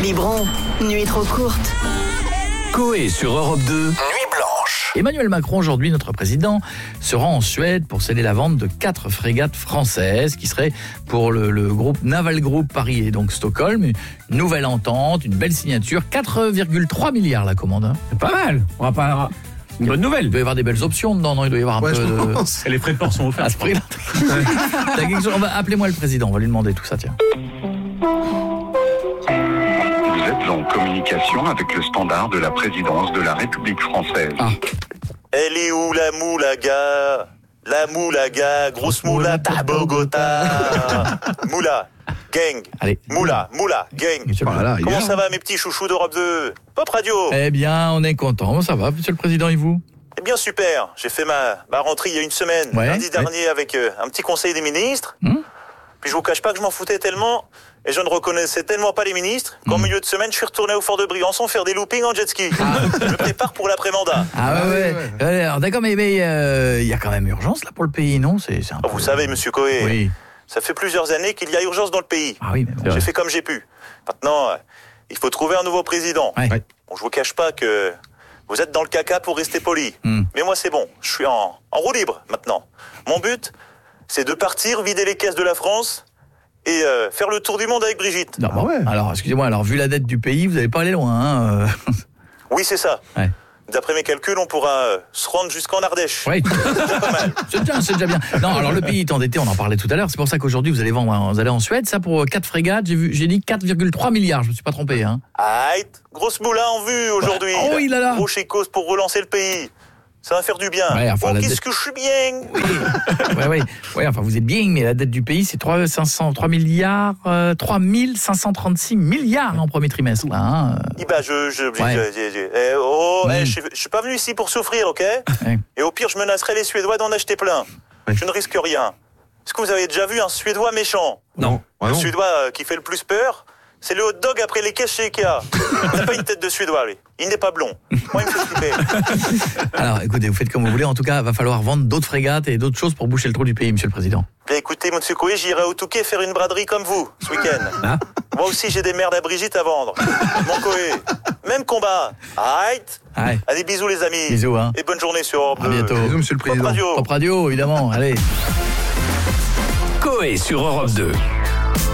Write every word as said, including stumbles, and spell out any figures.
Biberon, nuit trop courte. Coé sur Europe deux, Nuit blanche. Emmanuel Macron, aujourd'hui, notre président, se rend en Suède pour sceller la vente de quatre frégates françaises qui seraient pour le, le groupe Naval Group Paris et donc Stockholm. Une nouvelle entente, une belle signature, quatre virgule trois milliards la commande. Hein. C'est pas mal. On va pas... Une bonne nouvelle. Il doit y avoir des belles options dedans, non? Il doit y avoir un ouais, peu de... Et les frais de port sont offerts. À ce prix-là. T'as quelque chose... Appelez-moi le président, on va lui demander tout ça, tiens. Vous êtes en communication avec le standard de la présidence de la République française. Ah. Elle est où la moulaga? La moulaga, grosse moula, ta Bogota. Moula, gang. Allez. Moula, moula, gang. Voilà, Comment hier. ça va mes petits chouchous d'Europe deux? Pop Radio. Eh bien, on est content. Ça va, monsieur le président, et vous? Eh bien super, j'ai fait ma, ma rentrée il y a une semaine, Ouais, lundi ouais. dernier avec euh, un petit conseil des ministres. Hum Puis je vous cache pas que je m'en foutais tellement et je ne reconnaissais tellement pas les ministres qu'en Hum. milieu de semaine je suis retourné au fort de Briançon faire des loopings en jet ski. Je me prépare pour l'après-mandat. Ah ouais, Ah ouais. ouais, ouais. Alors, d'accord, mais il mais, euh, y a quand même urgence là pour le pays, non? C'est, c'est un Oh, peu... vous savez monsieur Coé, Oui. ça fait plusieurs années qu'il y a urgence dans le pays. Ah oui, mais bon. J'ai fait comme j'ai pu. Maintenant, euh, il faut trouver un nouveau président. Ouais. Ouais. Bon, je vous cache pas que vous êtes dans le caca pour rester poli. Hmm. Mais moi, c'est bon. Je suis en, en roue libre maintenant. Mon but, c'est de partir vider les caisses de la France et euh, faire le tour du monde avec Brigitte. Non, bon, ouais. Alors, excusez-moi, alors vu la dette du pays, vous n'allez pas aller loin. Hein, euh. Oui, c'est ça. Ouais. D'après mes calculs, on pourra euh, se rendre jusqu'en Ardèche. Oui, c'est déjà, c'est déjà bien. Non, alors le pays est endetté, on en parlait tout à l'heure. C'est pour ça qu'aujourd'hui vous allez vendre, vous allez en Suède, ça pour quatre frégates. J'ai vu, j'ai dit quatre virgule trois milliards. Je me suis pas trompé, hein. Aïe, grosse moula en vue aujourd'hui. Oh, il a là. Gros chécos pour relancer le pays. Ça va faire du bien. Ouais, enfin, oh, la qu'est-ce dette- que je suis bien. Ouais, ouais, ouais. Enfin, vous êtes bien, mais la dette du pays, c'est trois milliards, euh, trois mille cinq cent trente-six milliards en premier trimestre, là. Hein. Eh ben, je, je, je- Ouais. je- je- eh, oh, Mm. eh, je, suis- je suis pas venu ici pour souffrir, ok? Ouais. Et au pire, je menacerai les Suédois d'en acheter plein. Je ne risque rien. Est-ce que vous avez déjà vu un Suédois méchant? Non. Ah Le non. Suédois euh, qui fait le plus peur, c'est le hot dog après les caisses chez Ikea. Il n'a pas une tête de Suédois, lui. Il n'est pas blond. Moi, il me fait flipper. Alors, écoutez, vous faites comme vous voulez. En tout cas, il va falloir vendre d'autres frégates et d'autres choses pour boucher le trou du pays, monsieur le président. Bien, écoutez, monsieur Coué, j'irai au Touquet faire une braderie comme vous, ce week-end. Ah. Moi aussi, j'ai des merdes à Brigitte à vendre. Mon Coué, même combat. Aïe. Ouais. Allez, bisous, les amis. Bisous, hein. Et bonne journée sur Europe À deux. bientôt. Bisous, monsieur le Pop président. Radio. Pop Radio, évidemment. Allez. Coé sur Europe deux.